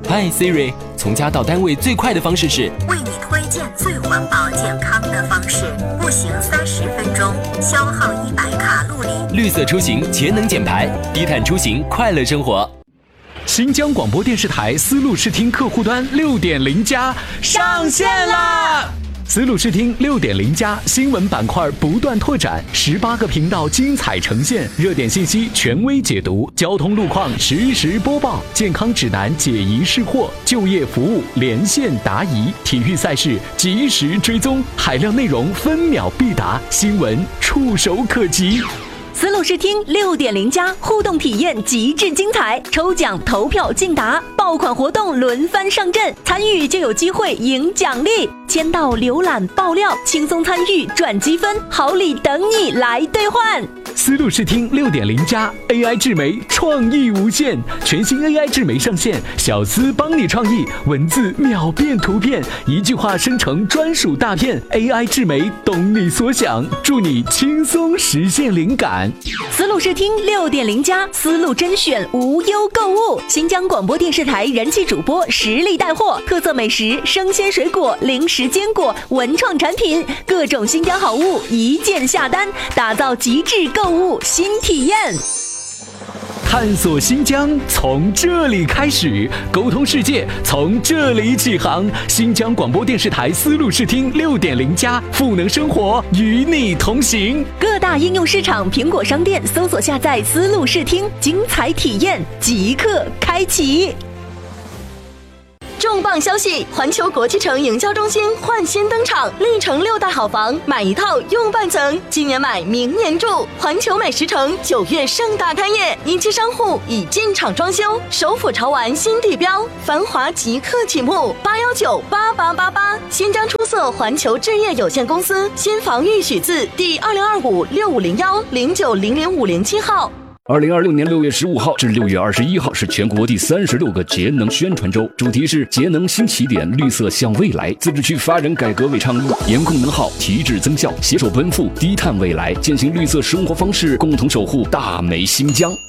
嗨 Siri， 从家到单位最快的方式是为你推荐最环保健康的方式，步行30分钟，消耗100卡路里。 绿色出行，节能减排，低碳出行，快乐生活。 新疆广播电视台丝路视听客户端6.0+上线啦！丝路视听6.0+新闻板块不断拓展，18个频道精彩呈现，热点信息权威解读，交通路况实时播报，健康指南解疑释惑，就业服务连线答疑，体育赛事及时追踪，海量内容分秒必达，新闻触手可及。 丝路视听6.0+互动体验极致精彩，抽奖投票竞答，爆款活动轮番上阵，参与就有机会赢奖励，签到浏览爆料，轻松参与赚积分，好礼等你来兑换。 丝路视听6.0+ AI 智媒创意无限，全新 AI 智媒上线，小丝帮你创意，文字秒变图片，一句话生成专属大片， AI 智媒懂你所想，助你轻松实现灵感。 丝路视听6.0+丝路甄选无忧购物，新疆广播电视台人气主播实力带货，特色美食、生鲜水果、零食坚果、文创产品，各种新疆好物一键下单，打造极致购物新体验。 探索新疆从这里开始，沟通世界从这里起航。新疆广播电视台丝路视听6.0+赋能生活，与你同行。 各大应用市场苹果商店搜索下载丝路视听，精彩体验即刻开启。重磅消息！环球国际城营销中心焕新登场，历城6大好房，买一套用半层，今年买明年住。环球美食城9月盛大开业，一期商户已进场装修，首府潮玩新地标，繁华即刻启幕。8198888，新疆出色环球置业有限公司新房预许字第2025650109000507号。 2026年6月15号至6月21号是全国第36个节能宣传周，主题是节能新起点，绿色向未来。自治区发展改革委倡议严控能耗，提质增效，携手奔赴低碳未来，践行绿色生活方式，共同守护大美新疆。